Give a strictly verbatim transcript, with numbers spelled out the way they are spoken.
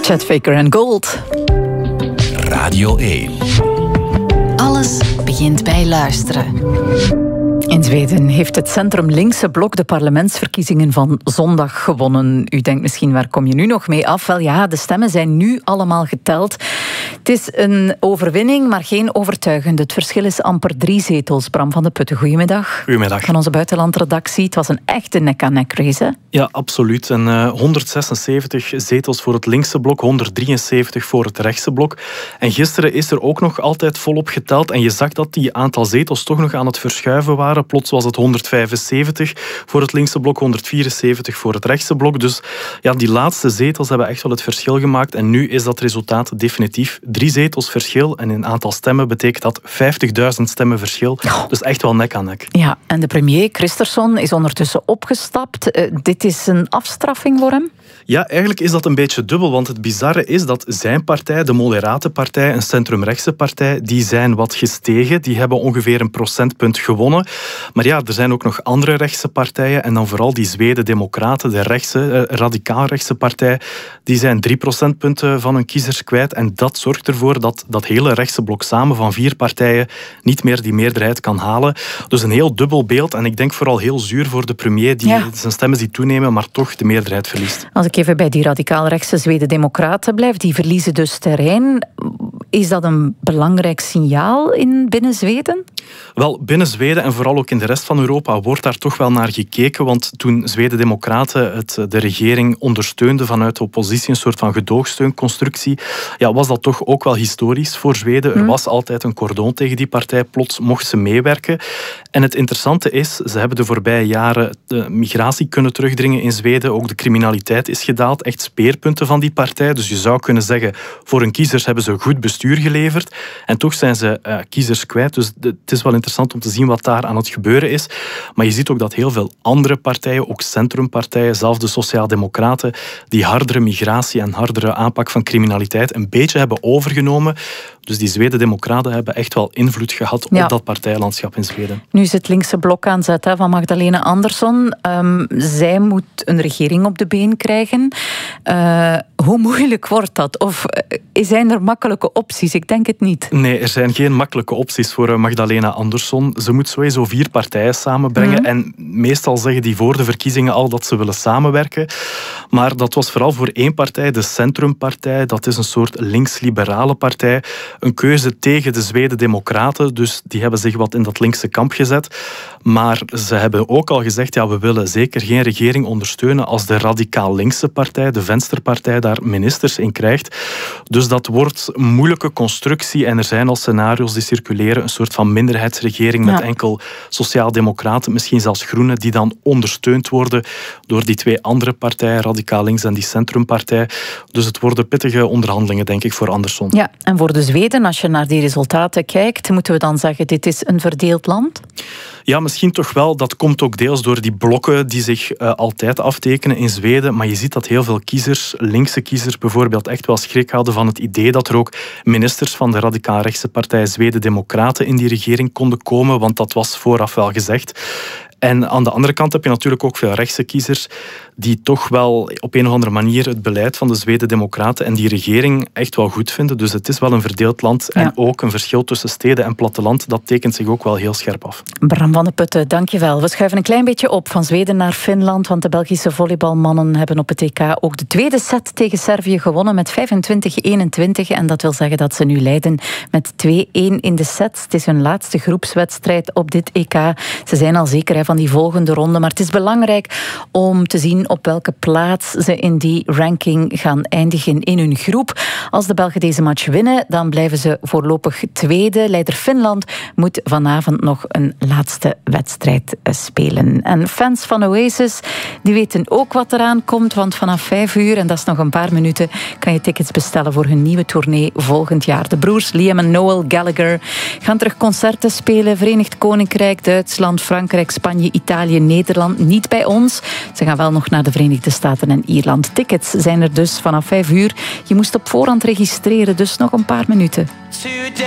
Chet Faker en Gold. Radio één. Alles begint bij luisteren. In Zweden heeft het centrum-linkse blok de parlementsverkiezingen van zondag gewonnen. U denkt misschien, waar kom je nu nog mee af? Wel ja, de stemmen zijn nu allemaal geteld. Het is een overwinning, maar geen overtuigende. Het verschil is amper drie zetels. Bram van de Putten, goedemiddag. Goedemiddag. Van onze buitenlandredactie. Het was een echte nek-aan-nek race, hè? Ja, absoluut. En uh, honderdzesenzeventig zetels voor het linkse blok, honderddrieënzeventig voor het rechtse blok. En gisteren is er ook nog altijd volop geteld. En je zag dat die aantal zetels toch nog aan het verschuiven waren. Plots was het honderdvijfenzeventig voor het linkse blok, honderdvierenzeventig voor het rechtse blok. Dus ja, die laatste zetels hebben echt wel het verschil gemaakt. En nu is dat resultaat definitief drie zetels verschil. En in aantal stemmen betekent dat vijftigduizend stemmen verschil. Oh. Dus echt wel nek aan nek. Ja, en de premier, Kristersson, is ondertussen opgestapt. Uh, dit is een afstraffing voor hem? Ja, eigenlijk is dat een beetje dubbel, want het bizarre is dat zijn partij, de Moderate Partij, een centrumrechtse partij, die zijn wat gestegen. Die hebben ongeveer een procentpunt gewonnen. Maar ja, er zijn ook nog andere rechtse partijen en dan vooral die Zweden-Democraten, de rechtse, eh, radicaal-rechtse partij, die zijn drie procentpunten van hun kiezers kwijt. En dat zorgt ervoor dat dat hele rechtse blok samen van vier partijen niet meer die meerderheid kan halen. Dus een heel dubbel beeld en ik denk vooral heel zuur voor de premier, die ja. zijn stemmen ziet toenemen, maar toch de meerderheid verliest. Als ik even bij die radicaal-rechtse Zweden-Democraten blijf, die verliezen dus terrein. Is dat een belangrijk signaal in binnen Zweden? Wel, binnen Zweden en vooral ook in de rest van Europa wordt daar toch wel naar gekeken, want toen Zweden-Democraten het, de regering ondersteunden vanuit de oppositie, een soort van gedoogsteunconstructie, ja, was dat toch ook wel historisch voor Zweden. Er was altijd een cordon tegen die partij, plots mocht ze meewerken. En het interessante is, ze hebben de voorbije jaren de migratie kunnen terugdringen in Zweden, ook de criminaliteit is gedaald, echt speerpunten van die partij. Dus je zou kunnen zeggen, voor hun kiezers hebben ze goed bestuur geleverd en toch zijn ze uh, kiezers kwijt. Dus de, het is wel interessant om te zien wat daar aan het gebeuren is. Maar je ziet ook dat heel veel andere partijen, ook centrumpartijen, zelfs de Sociaaldemocraten, die hardere migratie en hardere aanpak van criminaliteit een beetje hebben overgenomen. Dus die Zweden-Democraten hebben echt wel invloed gehad op ja. dat partijlandschap in Zweden. Nu is het linkse blok aan zet hè, van Magdalena Andersson. Um, zij moet een regering op de been krijgen. Uh, hoe moeilijk wordt dat? Of uh, zijn er makkelijke opties? Ik denk het niet. Nee, er zijn geen makkelijke opties voor Magdalena Andersson. Ze moet sowieso vier partijen samenbrengen. Mm-hmm. En meestal zeggen die voor de verkiezingen al dat ze willen samenwerken. Maar dat was vooral voor één partij, de Centrumpartij. Dat is een soort links-liberale partij. Een keuze tegen de Zweden-Democraten. Dus die hebben zich wat in dat linkse kamp gezet. Maar ze hebben ook al gezegd, ja, we willen zeker geen regering ondersteunen als de radicaal-linkse partij, de Venstrepartij, daar ministers in krijgt. Dus dat wordt een moeilijke constructie en er zijn al scenario's die circuleren. Een soort van minderheidsregering met ja. enkel sociaaldemocraten, misschien zelfs groenen, die dan ondersteund worden door die twee andere partijen, radicaal links en die centrumpartij. Dus het worden pittige onderhandelingen, denk ik, voor Andersson. Ja, en voor de Zweden, als je naar die resultaten kijkt, moeten we dan zeggen, dit is een verdeeld land? Ja, misschien toch wel. Dat komt ook deels door die blokken die zich uh, altijd aftekenen in Zweden. Maar je ziet dat heel veel kiezers, linkse kiezers bijvoorbeeld, echt wel schrik hadden van het idee dat er ook ministers van de radicaal-rechtse partij Zweden-Democraten in die regering konden komen, want dat was vooraf wel gezegd. En aan de andere kant heb je natuurlijk ook veel rechtse kiezers die toch wel op een of andere manier het beleid van de Zweden-Democraten en die regering echt wel goed vinden. Dus het is wel een verdeeld land en ja. ook een verschil tussen steden en platteland. Dat tekent zich ook wel heel scherp af. Bram van de Putten, dankjewel. We schuiven een klein beetje op van Zweden naar Finland, want de Belgische volleybalmannen hebben op het E K ook de tweede set tegen Servië gewonnen met vijfentwintig eenentwintig. En dat wil zeggen dat ze nu leiden met twee-één in de set. Het is hun laatste groepswedstrijd op dit E K. Ze zijn al zeker van die volgende ronde, maar het is belangrijk om te zien op welke plaats ze in die ranking gaan eindigen in hun groep. Als de Belgen deze match winnen, dan blijven ze voorlopig tweede. Leider Finland moet vanavond nog een laatste wedstrijd spelen. En fans van Oasis, die weten ook wat eraan komt, want vanaf vijf uur, en dat is nog een paar minuten, kan je tickets bestellen voor hun nieuwe tournee volgend jaar. De broers Liam en Noel Gallagher gaan terug concerten spelen. Verenigd Koninkrijk, Duitsland, Frankrijk, Spanje, Italië, Nederland. Niet bij ons. Ze gaan wel nog naar de Verenigde Staten en Ierland. Tickets zijn er dus vanaf vijf uur. Je moest op voorhand registreren, dus nog een paar minuten.